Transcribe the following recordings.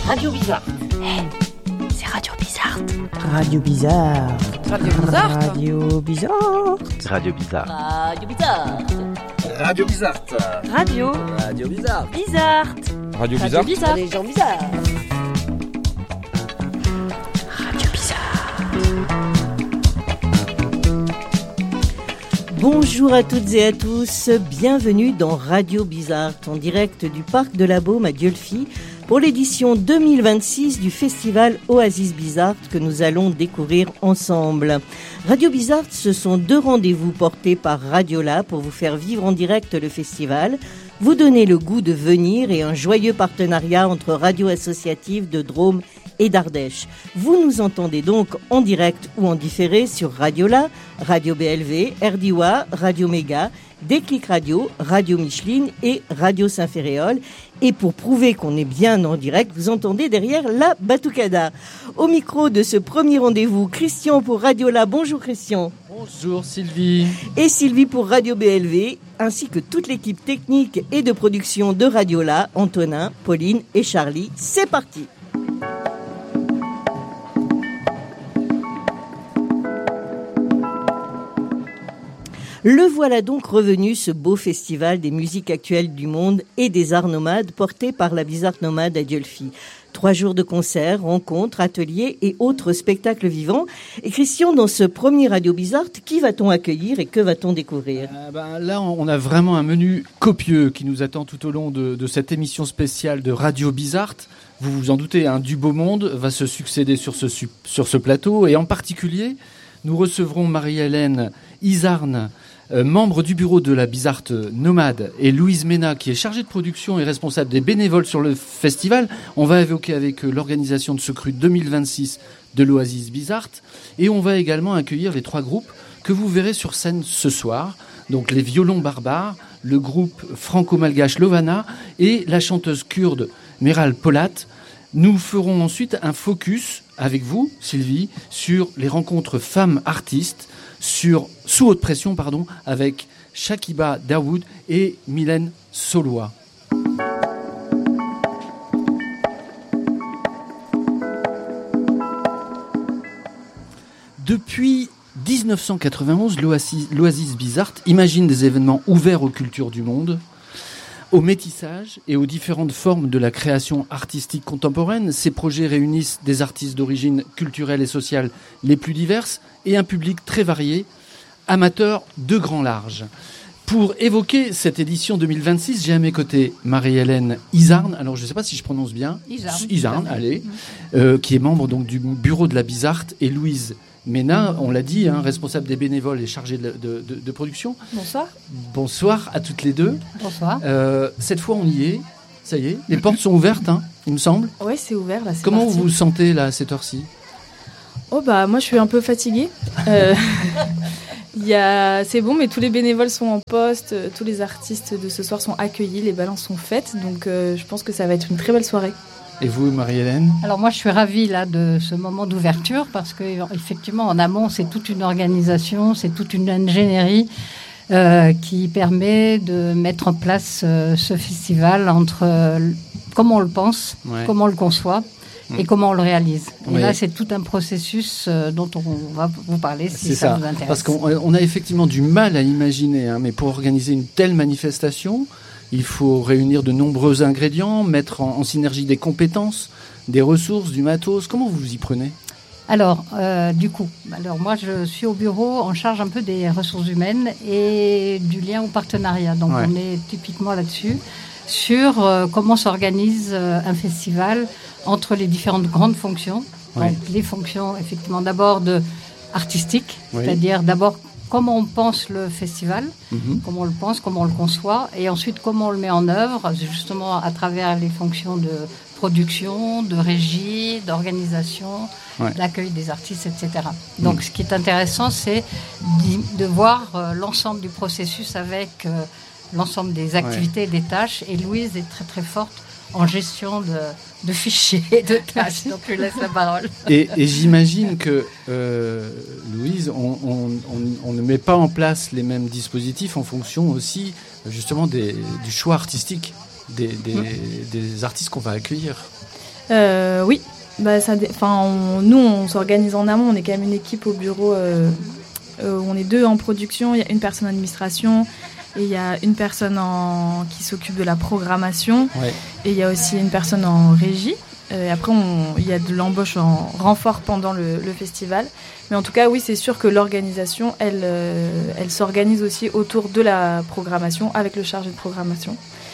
Radio Bizarre. C'est Radio Bizarre. Radio Bizarre. Radio Bizarre. Radio Bizarre. Radio Bizarre. Radio Bizarre. Radio Bizarre. Radio. Radio Bizarre. Bizarre. Radio Bizarre. Bizarre. Les gens bizarres. Radio Bizarre. Bonjour à toutes et à tous, bienvenue dans Radio Bizarre, en direct du Parc de la Baume à Dieulefit, pour l'édition 2026 du festival Oasis Bizarre que nous allons découvrir ensemble. Radio Bizarre, ce sont 2 rendez-vous portés par Radiola pour vous faire vivre en direct le festival, vous donner le goût de venir et un joyeux partenariat entre radios associatives de Drôme et d'Ardèche. Vous nous entendez donc en direct ou en différé sur Radiola, Radio BLV, RDIWA, Radio Méga, Déclic Radio, Radio Micheline et Radio Saint-Féréol. Et pour prouver qu'on est bien en direct, vous entendez derrière la batucada. Au micro de ce premier rendez-vous, Christian pour Radiola. Bonjour Christian. Bonjour Sylvie. Et Sylvie pour Radio BLV, ainsi que toute l'équipe technique et de production de Radiola, Antonin, Pauline et Charlie. C'est parti. Le voilà donc revenu, ce beau festival des musiques actuelles du monde et des arts nomades porté par la Bizarre Nomade à Dieulefit. 3 jours de concerts, rencontres, ateliers et autres spectacles vivants. Et Christian, dans ce premier Radio Bizarre, qui va-t-on accueillir et que va-t-on découvrir ? Là, on a vraiment un menu copieux qui nous attend tout au long de cette émission spéciale de Radio Bizarre. Vous vous en doutez, du beau monde va se succéder sur ce plateau. Et en particulier, nous recevrons Marie-Hélène Izarn, membre du bureau de la Bizarre Nomade, et Louise Ménat, qui est chargée de production et responsable des bénévoles sur le festival. On va évoquer avec eux l'organisation de ce cru 2026 de l'Oasis Bizarre. Et on va également accueillir les 3 groupes que vous verrez sur scène ce soir. Donc les Violons Barbares, le groupe franco-malgache Lovana et la chanteuse kurde Meral Polat. Nous ferons ensuite un focus avec vous, Sylvie, sur les rencontres femmes-artistes sous haute pression, avec Shakiba Daoud et Mylène Solois. Depuis 1991, l'Oasis Bizarre imagine des événements ouverts aux cultures du monde, au métissage et aux différentes formes de la création artistique contemporaine. Ces projets réunissent des artistes d'origine culturelle et sociale les plus diverses et un public très varié, amateurs de grand large. Pour évoquer cette édition 2026, j'ai à mes côtés Marie-Hélène Izarn, alors je ne sais pas si je prononce bien, Izarn, allez, qui est membre donc, du bureau de la Bizarre, et Louise Ménat, on l'a dit, responsable des bénévoles et chargée de production. Bonsoir. Bonsoir à toutes les deux. Bonsoir. Cette fois, on y est. Ça y est, les portes sont ouvertes, il me semble. Oui, c'est ouvert là. Comment vous vous sentez là à cette heure-ci ? Moi je suis un peu fatiguée. C'est bon, mais tous les bénévoles sont en poste, tous les artistes de ce soir sont accueillis, les balances sont faites, donc je pense que ça va être une très belle soirée. Et vous, Marie-Hélène ? Alors moi, je suis ravie là de ce moment d'ouverture parce que effectivement, en amont, c'est toute une organisation, c'est toute une ingénierie qui permet de mettre en place ce festival entre comment on le pense, comment on le conçoit et comment on le réalise. Et là, c'est tout un processus dont on va vous parler si ça vous intéresse. Parce qu'on a effectivement du mal à imaginer, mais pour organiser une telle manifestation, il faut réunir de nombreux ingrédients, mettre en synergie des compétences, des ressources, du matos. Comment vous vous y prenez ? Alors, moi, je suis au bureau en charge un peu des ressources humaines et du lien au partenariat. Donc, on est typiquement là-dessus, sur comment s'organise un festival entre les différentes grandes fonctions. Donc, les fonctions, effectivement, d'abord artistiques, c'est-à-dire d'abord comment on pense le festival, comment on le pense, comment on le conçoit, et ensuite comment on le met en œuvre, justement à travers les fonctions de production, de régie, d'organisation, d'accueil des artistes, etc. Donc ce qui est intéressant, c'est de voir l'ensemble du processus avec l'ensemble des activités et des tâches, et Louise est très très forte en gestion de fichiers, de tâches. Donc, je lui laisse la parole. Et j'imagine que, Louise, on ne met pas en place les mêmes dispositifs en fonction aussi, justement, du choix artistique des artistes qu'on va accueillir. Oui. Nous, on s'organise en amont. On est quand même une équipe au bureau. On est 2 en production. Il y a une personne en administration et il y a une personne qui s'occupe de la programmation. Ouais. Et il y a aussi une personne en régie. Après, il y a de l'embauche en renfort pendant le festival. Mais en tout cas, oui, c'est sûr que l'organisation, elle s'organise aussi autour de la programmation avec le chargé de programmation.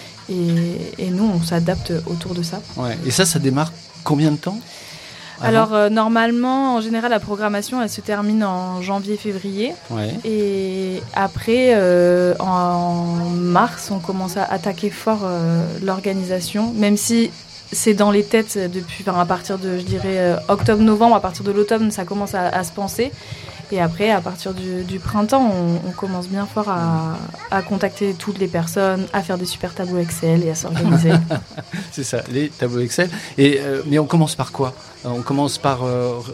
Et nous, on s'adapte autour de ça. Ouais. Et ça démarre combien de temps ? Alors, normalement, en général, la programmation, elle se termine en janvier-février. Ouais. Et après, en mars, on commence à attaquer fort l'organisation, même si c'est dans les têtes à partir de, je dirais, octobre-novembre, à partir de l'automne, ça commence à se penser. Et après, à partir du printemps, on commence bien fort à contacter toutes les personnes, à faire des super tableaux Excel et à s'organiser. C'est ça, les tableaux Excel. Mais on commence par quoi ? On commence par... oui ?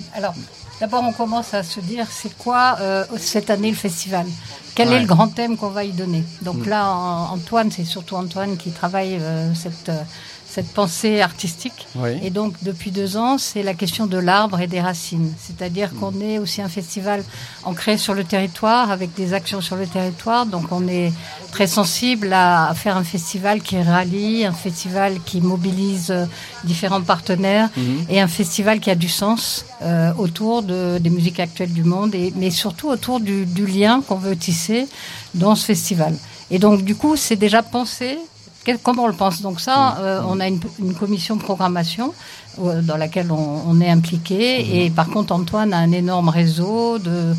Alors, d'abord, on commence à se dire, c'est quoi cette année le festival ? Quel est le grand thème qu'on va y donner ? Donc là, Antoine, c'est surtout Antoine qui travaille cette pensée artistique. Oui. Et donc, depuis 2 ans, c'est la question de l'arbre et des racines. C'est-à-dire qu'on est aussi un festival ancré sur le territoire, avec des actions sur le territoire. Donc, on est très sensible à faire un festival qui rallie, un festival qui mobilise différents partenaires et un festival qui a du sens autour des musiques actuelles du monde, mais surtout autour du lien qu'on veut tisser dans ce festival. Et donc, du coup, c'est déjà pensé. Comment on le pense ? Donc ça, on a une commission de programmation dans laquelle on est impliqué. Et par contre, Antoine a un énorme réseau de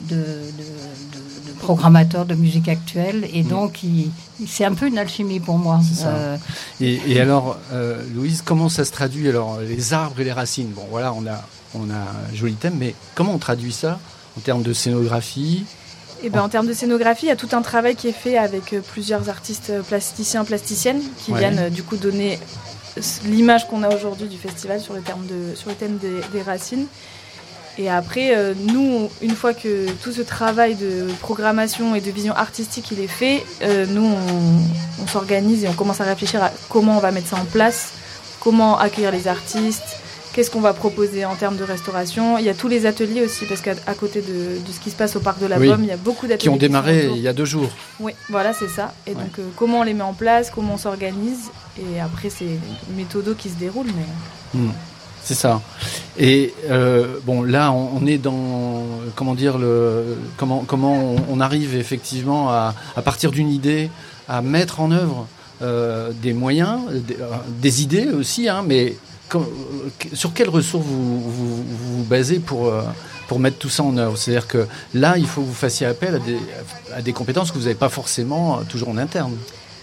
programmateurs de musique actuelle. Et donc, c'est un peu une alchimie pour moi. C'est ça. Et alors, Louise, comment ça se traduit ? Alors, les arbres et les racines. Bon, voilà, on a un joli thème, mais comment on traduit ça en termes de scénographie ? En termes de scénographie, il y a tout un travail qui est fait avec plusieurs artistes plasticiens, plasticiennes qui viennent du coup donner l'image qu'on a aujourd'hui du festival sur le thème des racines. Et après, nous, une fois que tout ce travail de programmation et de vision artistique il est fait, nous, on s'organise et on commence à réfléchir à comment on va mettre ça en place, comment accueillir les artistes, qu'est-ce qu'on va proposer en termes de restauration. Il y a tous les ateliers aussi, parce qu'à côté de ce qui se passe au Parc de la Baume, il y a beaucoup d'ateliers qui ont démarré il y a 2 jours. Oui, voilà, c'est ça. Et donc, comment on les met en place, comment on s'organise. Et après, c'est une méthode qui se déroule. Mais... C'est ça. Et là, on est dans... Comment dire comment on arrive effectivement à partir d'une idée, à mettre en œuvre des moyens, des idées aussi, mais... Sur quelles ressources vous basez pour mettre tout ça en œuvre ? C'est-à-dire que là, il faut que vous fassiez appel à des compétences que vous n'avez pas forcément toujours en interne.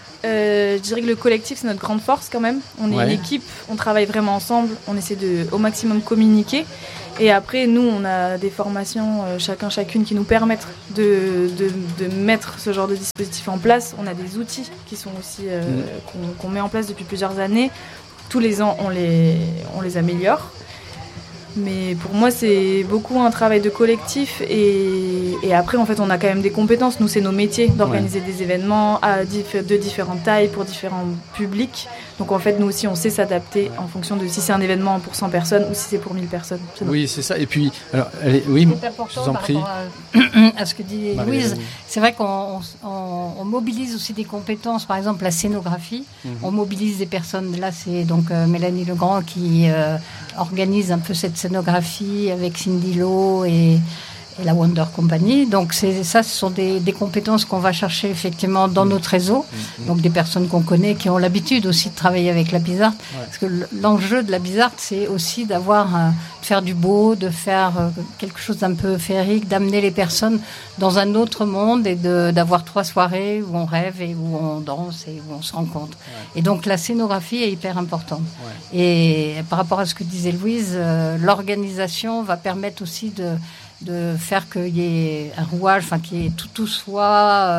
Je dirais que le collectif, c'est notre grande force quand même. On est une équipe, on travaille vraiment ensemble, on essaie au maximum communiquer. Et après, nous, on a des formations, chacune, qui nous permettent de mettre ce genre de dispositif en place. On a des outils qui sont aussi qu'on met en place depuis plusieurs années. Tous les ans, on les améliore. Mais pour moi, c'est beaucoup un travail de collectif. Et après, en fait, on a quand même des compétences. Nous, c'est nos métiers d'organiser des événements de différentes tailles pour différents publics. Donc, en fait, nous aussi, on sait s'adapter en fonction de si c'est un événement pour 100 personnes ou si c'est pour 1000 personnes. Oui, c'est ça. Et puis, alors, oui, je vous en prie. À ce que dit Louise, c'est vrai qu'on mobilise aussi des compétences. Par exemple, la scénographie. On mobilise des personnes. Là, c'est donc Mélanie Legrand qui organise un peu cette scénographie avec Cindy Lowe et la Wonder Company. Donc ce sont des compétences qu'on va chercher effectivement dans notre réseau. Donc des personnes qu'on connaît, qui ont l'habitude aussi de travailler avec la Bizart. Parce que l'enjeu de la Bizart, c'est aussi de faire du beau, de faire quelque chose d'un peu féerique, d'amener les personnes dans un autre monde et d'avoir 3 soirées où on rêve et où on danse et où on se rencontre. Et donc la scénographie est hyper importante. Et par rapport à ce que disait Louise, l'organisation va permettre aussi de faire qu'il y ait un rouage, qu'il y ait tout soit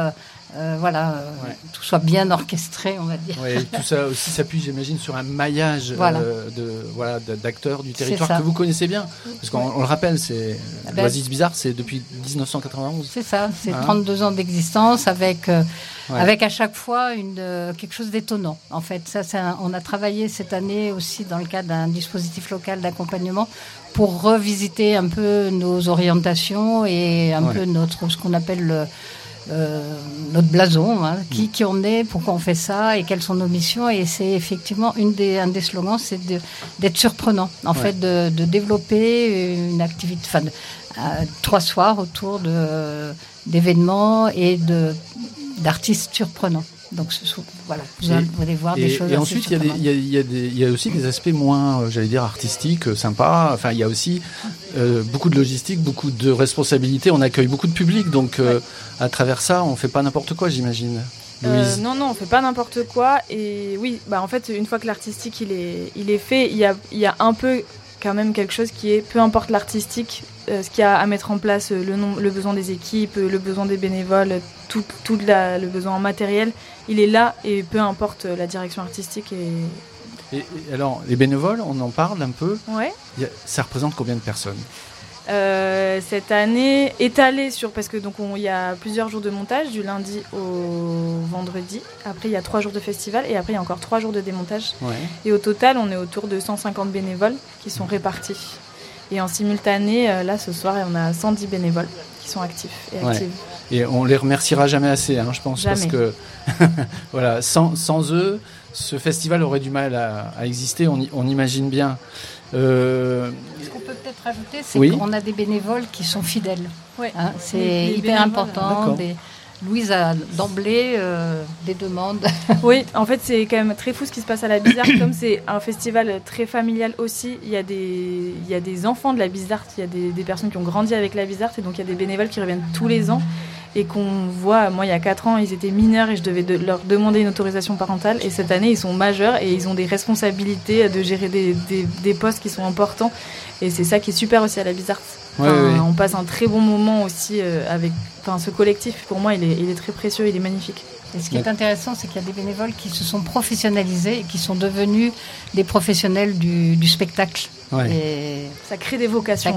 tout soit bien orchestré, on va dire. Oui, tout ça aussi s'appuie, j'imagine, sur un maillage d'acteurs du territoire que vous connaissez bien. Parce qu'on le rappelle, c'est l'Oasis Bizarre, c'est depuis 1991. C'est ça, c'est 32 ans d'existence avec à chaque fois quelque chose d'étonnant. En fait, on a travaillé cette année aussi dans le cadre d'un dispositif local d'accompagnement pour revisiter un peu nos orientations et un peu ce qu'on appelle notre blason, qui on est, pourquoi on fait ça et quelles sont nos missions. Et c'est effectivement un des slogans, c'est d'être surprenant. En fait, de développer une activité, 3 soirs autour d'événements et d'artistes surprenants. Donc vous allez voir des choses. Et ensuite, il y a aussi des aspects moins, artistiques, sympas. Enfin, il y a aussi beaucoup de logistique, beaucoup de responsabilités. On accueille beaucoup de public, donc à travers ça, on fait pas n'importe quoi, j'imagine. Louise. Non, on fait pas n'importe quoi. Et oui, en fait, une fois que l'artistique il est fait, il y a un peu quand même quelque chose qui est, peu importe l'artistique, ce qu'il y a à mettre en place, le besoin des équipes, le besoin des bénévoles, tout le besoin en matériel, il est là et peu importe la direction artistique. Et alors, les bénévoles, on en parle un peu. Ouais. Ça représente combien de personnes ? Cette année, étalée parce que il y a plusieurs jours de montage, du lundi au vendredi. Après, il y a 3 jours de festival et après, il y a encore 3 jours de démontage. Ouais. Et au total, on est autour de 150 bénévoles qui sont répartis. Et en simultané, là, ce soir, on a 110 bénévoles qui sont actifs et actives. Et on les remerciera jamais assez, je pense, jamais. Parce que sans eux, ce festival aurait du mal à exister, on imagine bien. Ce qu'on peut peut-être rajouter, c'est qu'on a des bénévoles qui sont fidèles. Ouais. C'est hyper important. Louise a d'emblée des demandes. Oui, en fait, c'est quand même très fou ce qui se passe à la Bizarre. Comme c'est un festival très familial aussi, il y a des enfants de la Bizarre, il y a des personnes qui ont grandi avec la Bizarre, et donc il y a des bénévoles qui reviennent tous les ans et qu'on voit. Moi, il y a 4 ans, ils étaient mineurs et je devais leur demander une autorisation parentale. Et cette année, ils sont majeurs et ils ont des responsabilités de gérer des postes qui sont importants. Et c'est ça qui est super aussi à la Bizarre. On passe un très bon moment aussi avec ce collectif. Pour moi, il est très précieux, il est magnifique. Et ce qui est intéressant, c'est qu'il y a des bénévoles qui se sont professionnalisés et qui sont devenus des professionnels du spectacle. Ouais. Et ça crée des vocations.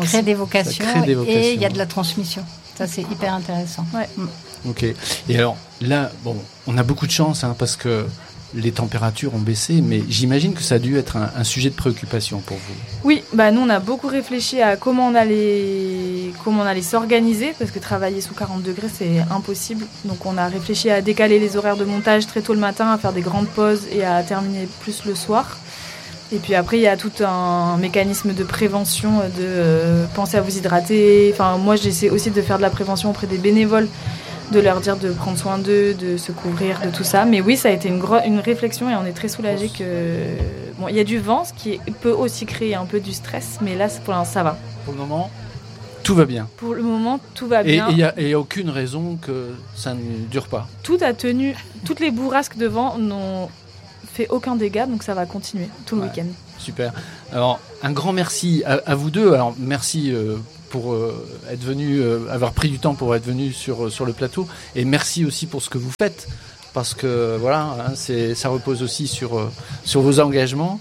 Et il y a de la transmission. Ça, c'est hyper intéressant. Ouais. Ok. Et alors, là, on a beaucoup de chance parce que les températures ont baissé, mais j'imagine que ça a dû être un sujet de préoccupation pour vous. Oui, nous on a beaucoup réfléchi à comment on allait s'organiser, parce que travailler sous 40 degrés c'est impossible. Donc on a réfléchi à décaler les horaires de montage très tôt le matin, à faire des grandes pauses et à terminer plus le soir. Et puis après il y a tout un mécanisme de prévention, de penser à vous hydrater. Enfin, moi j'essaie aussi de faire de la prévention auprès des bénévoles, de leur dire de prendre soin d'eux, de se couvrir, de tout ça. Mais oui, ça a été une réflexion et on est très soulagés que... il y a du vent, ce qui peut aussi créer un peu du stress, mais là, pour l'instant, ça va. Pour le moment, tout va bien. Pour le moment, tout va bien. Et il n'y a aucune raison que ça ne dure pas. Tout a tenu. Toutes les bourrasques de vent n'ont fait aucun dégât, donc ça va continuer tout le week-end. Super. Alors, un grand merci à vous deux. Alors, merci... pour être venu, avoir pris du temps pour être venu sur le plateau. Et merci aussi pour ce que vous faites, parce que ça repose aussi sur vos engagements.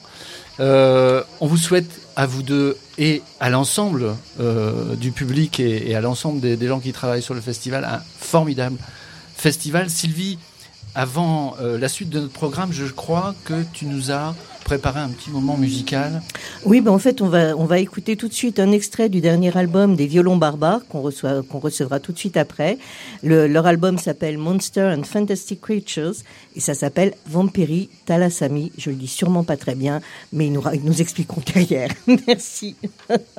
On vous souhaite à vous deux et à l'ensemble du public et à l'ensemble des gens qui travaillent sur le festival un formidable festival. Sylvie, avant la suite de notre programme, je crois que tu nous as préparer un petit moment musical. Oui, en fait, on va écouter tout de suite un extrait du dernier album des Violons Barbares qu'on recevra tout de suite après. Leur album s'appelle Monster and Fantastic Creatures et ça s'appelle Vampiri Thalassamie. Je le dis sûrement pas très bien, mais ils nous expliqueront derrière. Merci.